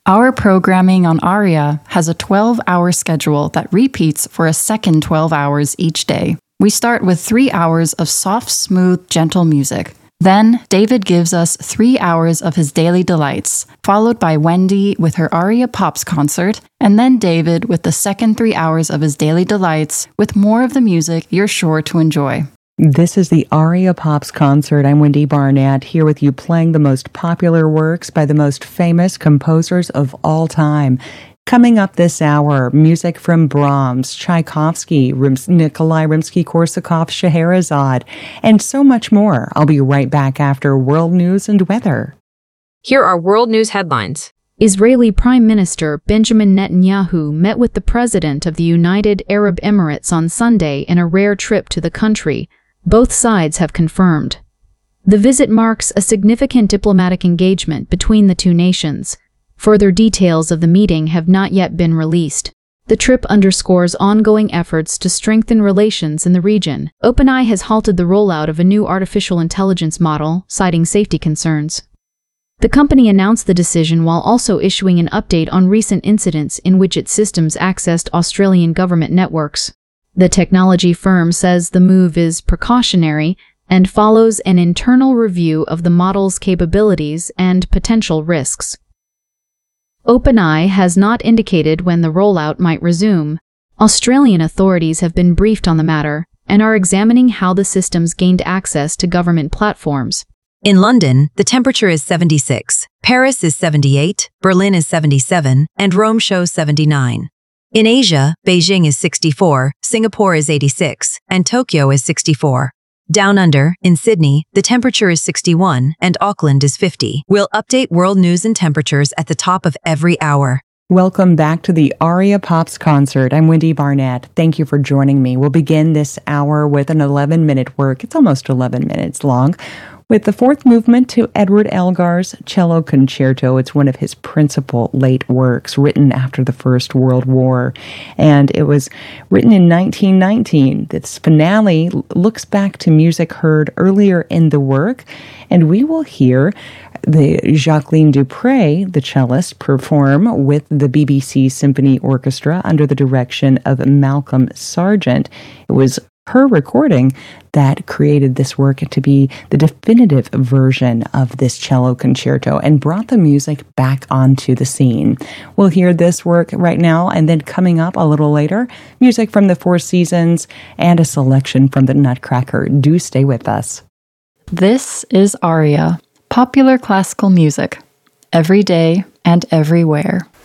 Our programming on ARIA has a 12-hour schedule that repeats for a second 12 hours each day. We start with 3 hours of soft, smooth, gentle music. Then, David gives us 3 hours of his daily delights, followed by Wendy with her ARIA Pops concert, and then David with the second 3 hours of his daily delights with more of the music you're sure to enjoy. This is the ARIA Pops concert. I'm Wendy Barnett, here with you playing the most popular works by the most famous composers of all time. Coming up this hour, music from Brahms, Tchaikovsky, Nikolai Rimsky-Korsakov, Scheherazade, and so much more. I'll be right back after world news and weather. Here are world news headlines. Israeli Prime Minister Benjamin Netanyahu met with the President of the United Arab Emirates on Sunday in a rare trip to the country. Both sides have confirmed. The visit marks a significant diplomatic engagement between the two nations. Further details of the meeting have not yet been released. The trip underscores ongoing efforts to strengthen relations in the region. OpenAI has halted the rollout of a new artificial intelligence model, citing safety concerns. The company announced the decision while also issuing an update on recent incidents in which its systems accessed Australian government networks. The technology firm says the move is precautionary and follows an internal review of the model's capabilities and potential risks. OpenAI has not indicated when the rollout might resume. Australian authorities have been briefed on the matter and are examining how the systems gained access to government platforms. In London, the temperature is 76, Paris is 78, Berlin is 77, and Rome shows 79. In Asia, Beijing is 64, Singapore is 86, and Tokyo is 64. Down under, in Sydney, the temperature is 61 and Auckland is 50. We'll update world news and temperatures at the top of every hour. Welcome back to the ARIA Pops concert. I'm Wendy Barnett. Thank you for joining me. We'll begin this hour with an 11-minute work. It's almost 11 minutes long. With the fourth movement to Edward Elgar's Cello Concerto. It's one of his principal late works, written after the First World War. And it was written in 1919. This finale looks back to music heard earlier in the work, and we will hear the Jacqueline Dupre, the cellist, perform with the BBC Symphony Orchestra under the direction of Malcolm Sargent. It was her recording that created this work to be the definitive version of this cello concerto and brought the music back onto the scene. We'll hear this work right now, and then coming up a little later, music from the Four Seasons and a selection from the Nutcracker. Do stay with us. This is ARIA, popular classical music, every day and everywhere.